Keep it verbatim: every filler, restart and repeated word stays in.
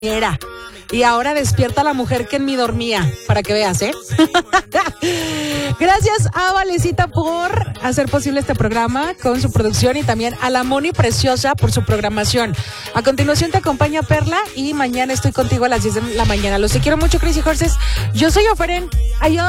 Era. Y ahora despierta la mujer que en mí dormía, para que veas, ¿eh? Gracias a Valecita por hacer posible este programa con su producción y también a la Moni Preciosa por su programación. A continuación te acompaña Perla y mañana estoy contigo a las diez de la mañana. Los te quiero mucho, Crazy Horses. Yo soy Oferen. Adiós.